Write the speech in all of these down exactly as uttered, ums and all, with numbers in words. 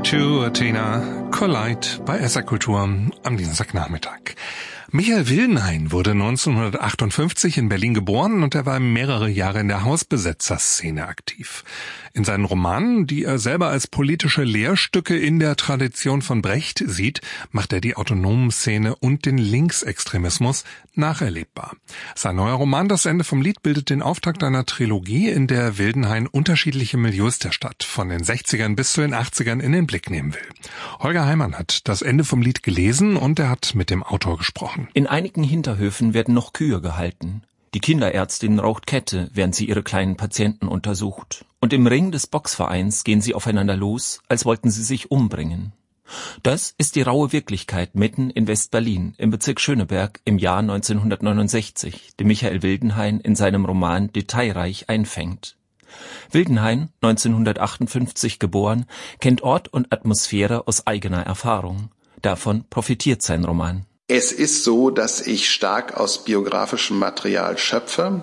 to Athena, Collide bei S R Kultur am Dienstagnachmittag. Michael Wildenhain wurde neunzehnhundertachtundfünfzig in Berlin geboren und er war mehrere Jahre in der Hausbesetzerszene aktiv. In seinen Romanen, die er selber als politische Lehrstücke in der Tradition von Brecht sieht, macht er die autonomen Szene und den Linksextremismus nacherlebbar. Sein neuer Roman Das Ende vom Lied bildet den Auftakt einer Trilogie, in der Wildenhain unterschiedliche Milieus der Stadt von den sechzigern bis zu den achtzigern in den Blick nehmen will. Holger Heimann hat Das Ende vom Lied gelesen und er hat mit dem Autor gesprochen. In einigen Hinterhöfen werden noch Kühe gehalten. Die Kinderärztin raucht Kette, während sie ihre kleinen Patienten untersucht. Und im Ring des Boxvereins gehen sie aufeinander los, als wollten sie sich umbringen. Das ist die raue Wirklichkeit mitten in West-Berlin im Bezirk Schöneberg im Jahr neunzehnhundertneunundsechzig, die Michael Wildenhain in seinem Roman detailreich einfängt. Wildenhain, neunzehnhundertachtundfünfzig geboren, kennt Ort und Atmosphäre aus eigener Erfahrung. Davon profitiert sein Roman. Es ist so, dass ich stark aus biografischem Material schöpfe,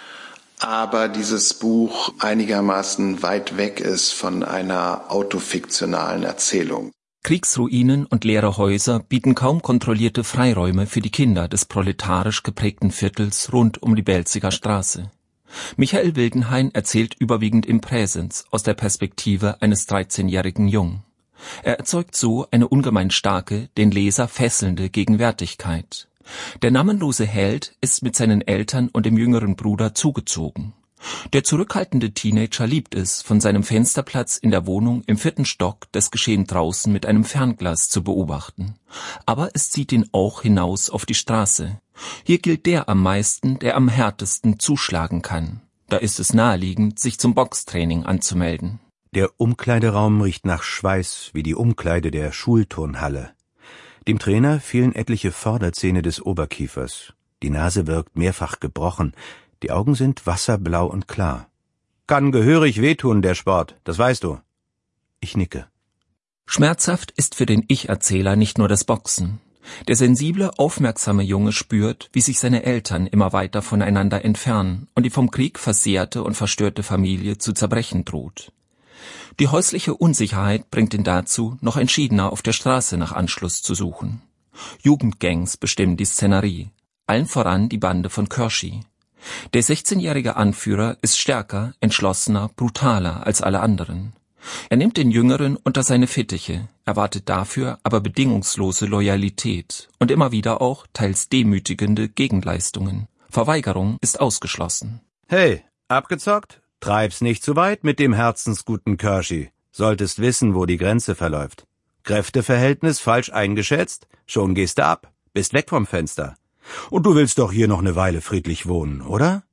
aber dieses Buch einigermaßen weit weg ist von einer autofiktionalen Erzählung. Kriegsruinen und leere Häuser bieten kaum kontrollierte Freiräume für die Kinder des proletarisch geprägten Viertels rund um die Belziger Straße. Michael Wildenhain erzählt überwiegend im Präsens aus der Perspektive eines dreizehnjährigen Jungen. Er erzeugt so eine ungemein starke, den Leser fesselnde Gegenwärtigkeit. Der namenlose Held ist mit seinen Eltern und dem jüngeren Bruder zugezogen. Der zurückhaltende Teenager liebt es, von seinem Fensterplatz in der Wohnung im vierten Stock das Geschehen draußen mit einem Fernglas zu beobachten. Aber es zieht ihn auch hinaus auf die Straße. Hier gilt der am meisten, der am härtesten zuschlagen kann. Da ist es naheliegend, sich zum Boxtraining anzumelden. Der Umkleideraum riecht nach Schweiß wie die Umkleide der Schulturnhalle. Dem Trainer fehlen etliche Vorderzähne des Oberkiefers. Die Nase wirkt mehrfach gebrochen. Die Augen sind wasserblau und klar. Kann gehörig wehtun, der Sport, das weißt du. Ich nicke. Schmerzhaft ist für den Ich-Erzähler nicht nur das Boxen. Der sensible, aufmerksame Junge spürt, wie sich seine Eltern immer weiter voneinander entfernen und die vom Krieg versehrte und verstörte Familie zu zerbrechen droht. Die häusliche Unsicherheit bringt ihn dazu, noch entschiedener auf der Straße nach Anschluss zu suchen. Jugendgangs bestimmen die Szenerie, allen voran die Bande von Körschy. Der sechzehnjährige Anführer ist stärker, entschlossener, brutaler als alle anderen. Er nimmt den Jüngeren unter seine Fittiche, erwartet dafür aber bedingungslose Loyalität und immer wieder auch teils demütigende Gegenleistungen. Verweigerung ist ausgeschlossen. Hey, abgezockt? Treib's nicht zu weit mit dem herzensguten Körschy. Solltest wissen, wo die Grenze verläuft. Kräfteverhältnis falsch eingeschätzt? Schon gehst du ab. Bist weg vom Fenster. Und du willst doch hier noch eine Weile friedlich wohnen, oder?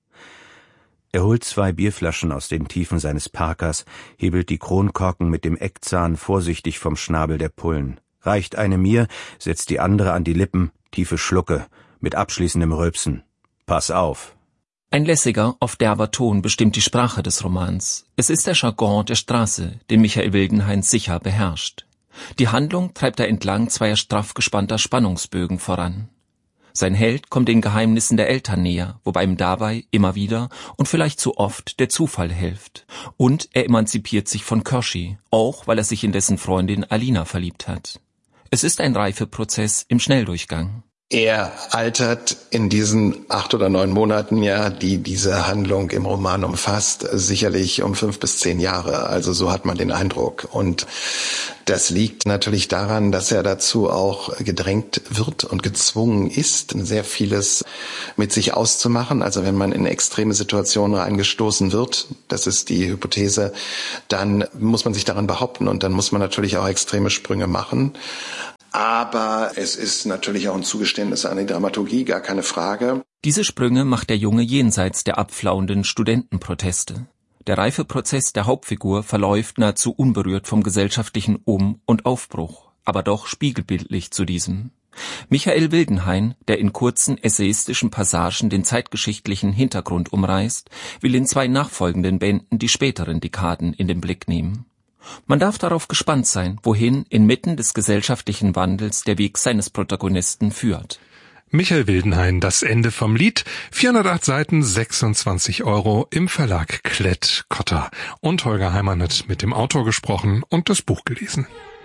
Er holt zwei Bierflaschen aus den Tiefen seines Parkers, hebelt die Kronkorken mit dem Eckzahn vorsichtig vom Schnabel der Pullen, reicht eine mir, setzt die andere an die Lippen, tiefe Schlucke, mit abschließendem Rülpsen. Pass auf. Ein lässiger, oft derber Ton bestimmt die Sprache des Romans. Es ist der Jargon der Straße, den Michael Wildenhain sicher beherrscht. Die Handlung treibt er entlang zweier straff gespannter Spannungsbögen voran. Sein Held kommt den Geheimnissen der Eltern näher, wobei ihm dabei immer wieder und vielleicht zu oft der Zufall hilft. Und er emanzipiert sich von Körschy, auch weil er sich in dessen Freundin Alina verliebt hat. Es ist ein Reifeprozess im Schnelldurchgang. Er altert in diesen acht oder neun Monaten, ja, die diese Handlung im Roman umfasst, sicherlich um fünf bis zehn Jahre. Also so hat man den Eindruck. Und das liegt natürlich daran, dass er dazu auch gedrängt wird und gezwungen ist, sehr vieles mit sich auszumachen. Also wenn man in extreme Situationen reingestoßen wird, das ist die Hypothese, dann muss man sich daran behaupten und dann muss man natürlich auch extreme Sprünge machen. Aber es ist natürlich auch ein Zugeständnis an die Dramaturgie, gar keine Frage. Diese Sprünge macht der Junge jenseits der abflauenden Studentenproteste. Der Reifeprozess der Hauptfigur verläuft nahezu unberührt vom gesellschaftlichen Um- und Aufbruch, aber doch spiegelbildlich zu diesem. Michael Wildenhain, der in kurzen essayistischen Passagen den zeitgeschichtlichen Hintergrund umreißt, will in zwei nachfolgenden Bänden die späteren Dekaden in den Blick nehmen. Man darf darauf gespannt sein, wohin inmitten des gesellschaftlichen Wandels der Weg seines Protagonisten führt. Michael Wildenhain, das Ende vom Lied, vierhundertacht Seiten, sechsundzwanzig Euro im Verlag Klett-Cotta. Und Holger Heimann hat mit dem Autor gesprochen und das Buch gelesen.